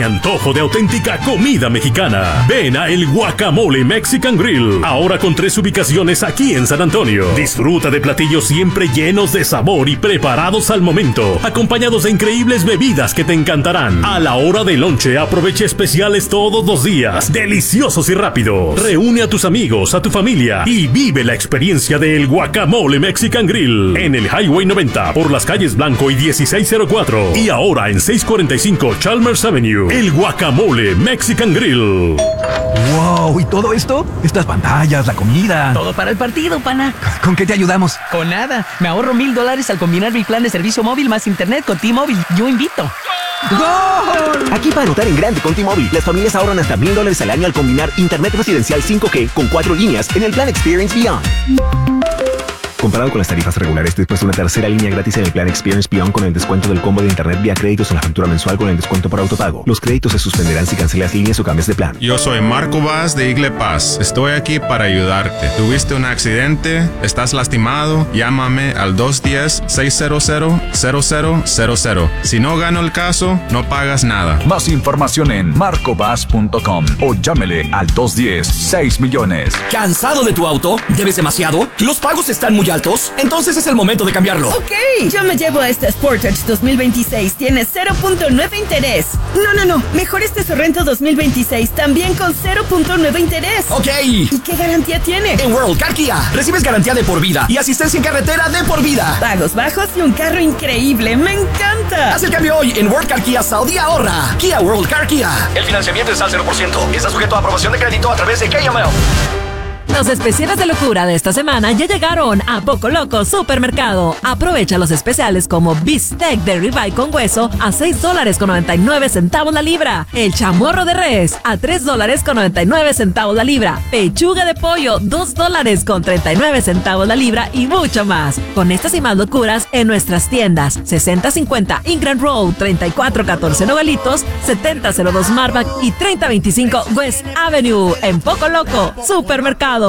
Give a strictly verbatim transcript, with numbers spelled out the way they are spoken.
tiene antojo de auténtica comida mexicana. Ven a El Guacamole Mexican Grill, ahora con tres ubicaciones aquí en San Antonio. Disfruta de platillos siempre llenos de sabor y preparados al momento, acompañados de increíbles bebidas que te encantarán. A la hora del lonche, aprovecha especiales todos los días, deliciosos y rápidos. Reúne a tus amigos, a tu familia y vive la experiencia del Guacamole Mexican Grill en el Highway noventa por las calles Blanco y dieciséis cero cuatro y ahora en seiscientos cuarenta y cinco Chalmers Avenue. El Guacamole Mexican Grill. ¡Wow! ¿Y todo esto? Estas pantallas, la comida. Todo para el partido, pana. ¿Con qué te ayudamos? Con nada. Me ahorro mil dólares al combinar mi plan de servicio móvil más internet con T-Mobile. Yo invito. ¡Gol! Aquí para anotar en grande con T-Mobile, las familias ahorran hasta mil dólares al año al combinar internet residencial cinco G con cuatro líneas en el plan Experience Beyond. Comparado con las tarifas regulares, después de una tercera línea gratis en el plan Experience Beyond con el descuento del combo de internet vía créditos en la factura mensual con el descuento por autopago. Los créditos se suspenderán si cancelas líneas o cambias de plan. Yo soy Marco Vaz de Igle Paz. Estoy aquí para ayudarte. ¿Tuviste un accidente? ¿Estás lastimado? Llámame al dos uno cero, seis cero cero, cero cero cero cero. Si no gano el caso, no pagas nada. Más información en marco vaz punto com o llámele al dos uno cero, seis millones. ¿Cansado de tu auto? ¿Debes demasiado? ¿Los pagos están muy altos? Entonces es el momento de cambiarlo. Ok, yo me llevo a este Sportage dos mil veintiséis. Tiene cero punto nueve interés. No, no, no. Mejor este Sorrento dos mil veintiséis también con cero punto nueve interés. Ok. ¿Y qué garantía tiene? En World Car Kia recibes garantía de por vida y asistencia en carretera de por vida. Pagos bajos y un carro increíble. ¡Me encanta! Haz el cambio hoy en World Car Kia Saudi ahorra. Kia World Car Kia. El financiamiento es al cero por ciento. Está sujeto a aprobación de crédito a través de K M L. Los especiales de locura de esta semana ya llegaron a Poco Loco Supermercado. Aprovecha los especiales como bistec de ribeye con hueso a seis dólares con noventa y nueve centavos la libra. El chamorro de res a tres dólares con noventa y nueve centavos la libra. Pechuga de pollo, dos dólares con treinta y nueve centavos la libra y mucho más. Con estas y más locuras en nuestras tiendas. sesenta cincuenta Ingram Road, treinta y cuatro catorce Nogalitos, setenta cero dos Marback y treinta veinticinco West Avenue. En Poco Loco Supermercado.